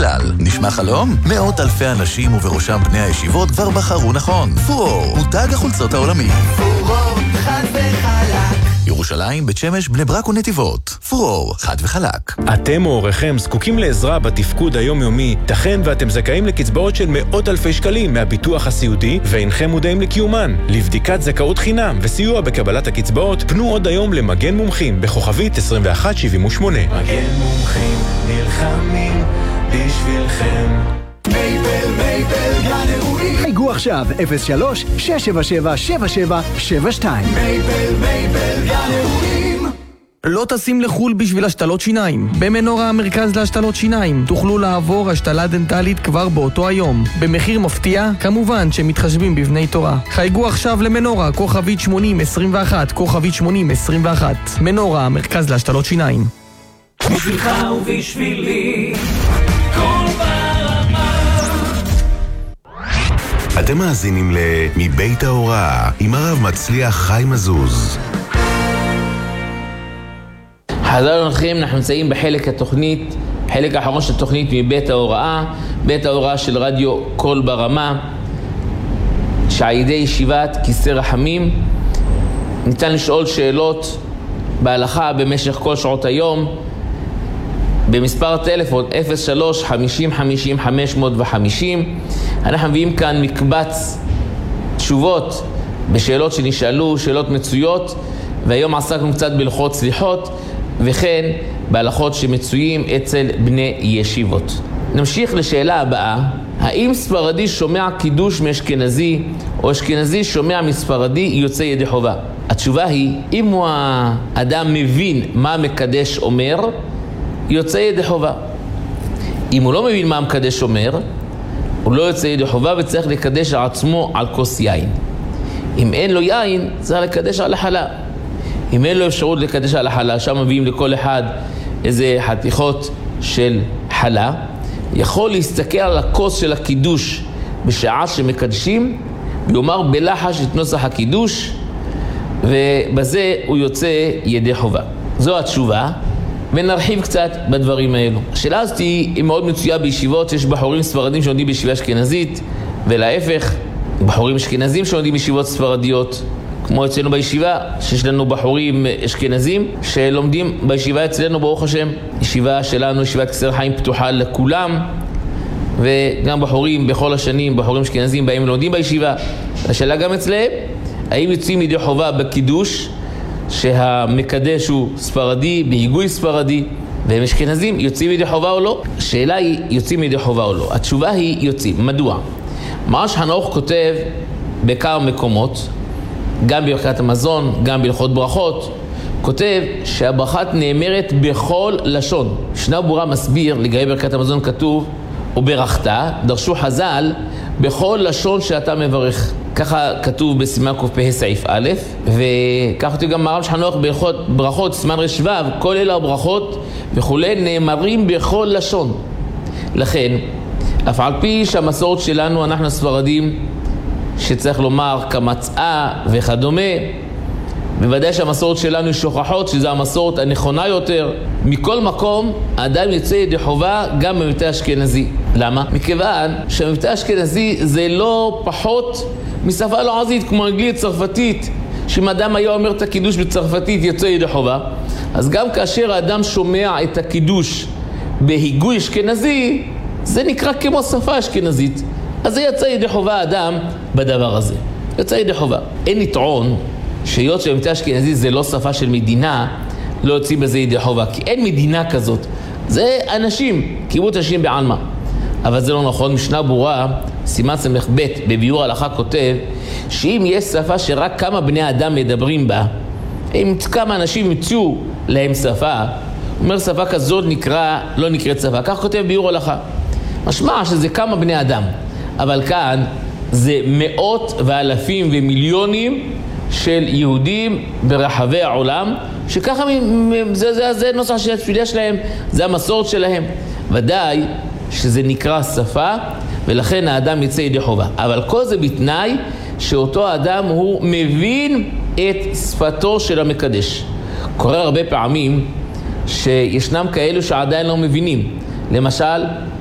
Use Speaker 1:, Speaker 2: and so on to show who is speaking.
Speaker 1: בכלל. נשמע חלום? מאות אלפי אנשים ובראשם בני הישיבות כבר בחרו נכון. פורור, מותג החולצות העולמי.
Speaker 2: פורור, חד וחלק.
Speaker 1: ירושלים, בית שמש, בני ברק ונתיבות. פורור, חד וחלק.
Speaker 3: אתם או הוריכם זקוקים לעזרה בתפקוד היומיומי, תכן ואתם זכאים לקצבאות של מאות אלפי שקלים מהביטוח הסיעודי, ואינכם מודעים לקיומן. לבדיקת זכאות חינם וסיוע בקבלת הקצבאות, פנו עוד היום למגן מומחים בכוכבית 2178.
Speaker 4: מגן מומחים נלחמים בשבילכם.
Speaker 2: מייבל גן אירועים.
Speaker 5: חייגו עכשיו 03-677-7772.
Speaker 2: מייבל גן אירועים.
Speaker 6: לא טסים לחול בשביל השתלות שיניים. במנורה המרכז להשתלות שיניים תוכלו לעבור השתלה דנטלית כבר באותו היום. במחיר מפתיע, כמובן שמתחשבים בבני תורה. חייגו עכשיו למנורה, כוכבית 8021, כוכבית 8021. מנורה המרכז להשתלות שיניים.
Speaker 4: בשבילך ובשבילי כל ברמה.
Speaker 7: אתם מאזינים מבית ההוראה עם הרב מצליח חיים מזוז.
Speaker 8: חזרנו לכם, אנחנו נמצאים בחלק התוכנית, חלק האחרון של התוכנית מבית ההוראה, בית ההוראה של רדיו כל ברמה, שעל ידי ישיבת כיסא רחמים ניתן לשאול שאלות בהלכה במשך כל שעות היום, במספר הטלפון 03-50-50-550. אנחנו מביאים כאן מקבץ תשובות בשאלות שנשאלו, שאלות מצויות, והיום עסקנו קצת בהלכות סליחות, וכן בהלכות שמצויים אצל בני ישיבות. נמשיך לשאלה הבאה: האם ספרדי שומע קידוש מאשכנזי, או אשכנזי שומע מספרדי יוצא ידי חובה? התשובה היא, אם הוא האדם מבין מה מקדש אומר, יוצא ידי חובה. אם הוא לא מבין מה מקדש אומר, הוא לא יוצא ידי חובה וצריך לקדש על עצמו על כוס יין. אם אין לו יין, צריך לקדש על החלה. אם אין לו אפשרות לקדש על החלה, שם מביאים לכל אחד איזה חתיכות של חלה, יכול להסתכל על הכוס של הקידוש בשעה שמקדשים, ויאמר בלחש את נוסח הקידוש, ובזה הוא יוצא ידי חובה. זו התשובה, ונרחיב קצת בדברים האלו. השאלה הזאת היא מאוד מצויה בישיבות, יש בחורים ספרדים שלומדים בישיבה אשכנזית, ולהפך, בחורים אשכנזים שלומדים בישיבות ספרדיות, כמו אצלנו בישיבה, שיש לנו בחורים אשכנזים שלומדים בישיבה אצלנו, ברוך השם. ישיבה שלנו, ישיבת כיסא רחמים, פתוחה לכולם, וגם בחורים בכל השנים, בחורים אשכנזים באים ולומדים בישיבה. השאלה גם אצלהם, האם יוצאים ידי חובה בקידוש, שהמקדש הוא ספרדי, בהיגוי ספרדי, והם אשכנזים, יוצאים ידי חובה או לא? השאלה היא, יוצאים ידי חובה או לא? התשובה היא, יוצאים. מדוע? מרן שולחן ערוך כותב בכמה מקומות, גם בברכת המזון, גם בהלכות ברכות, כותב שהברכת נאמרת בכל לשון. משנה ברורה מסביר, לגבי ברכת המזון כתוב, וברכת, דרשו חז"ל, בכל לשון שאתה מברך. ככה כתוב בסימן קפ"ה סעיף א', וכך כתוב גם מרן שולחן ערוך בהלכות ברכות, סימן רש"ו, כל אלה הברכות וכולי נאמרים בכל לשון. לכן, אף על פי שהמסורת שלנו, אנחנו הספרדים, שצריך לומר כמצאה וכדומה, בוודאי שהמסורת שלנו היא שוכחות, שזו המסורת הנכונה יותר. מכל מקום, האדם יוצא ידי חובה גם במבטא אשכנזי. למה? מכיוון שהמבטא האשכנזי זה לא פחות משפה לועזית כמו אנגלית צרפתית, שאם אדם היה אומר את הקידוש בצרפתית יוצא ידי חובה. אז גם כאשר האדם שומע את הקידוש בהיגוי אשכנזי, זה נקרא כמו שפה אשכנזית. אז זה יצא ידי חובה האדם בדבר הזה. יצא ידי חובה. אין לטעון שהיות שהמבטא אשכנזי זה לא שפה של מדינה, לא יוצאים בזה ידי חובה, כי אין מדינה כזאת. זה אנשים, קיבוץ אנשים בעלמא. אבל זה לא נכון. משנה ברורה, סימן סמך ב' בביאור ההלכה כותב, שאם יש שפה שרק כמה בני אדם מדברים בה, אם כמה אנשים ימצאו להם שפה, אומר שפה כזאת לא נקראת שפה. כך כותב ביאור ההלכה. משמע שזה כמה בני אדם. אבל כאן זה מאות ואלפים ומיליונים של יהודים ברחבי העולם, שככה זה נוסח של התפילה שלהם, זה המסורת שלהם. ודאי שזה נקרא שפה, ולכן האדם יצא ידי חובה. אבל כל זה בתנאי שאותו האדם הוא מבין את שפתו של המקדש. קורה הרבה פעמים שישנם כאלו שעדיין לא מבינים. למשל,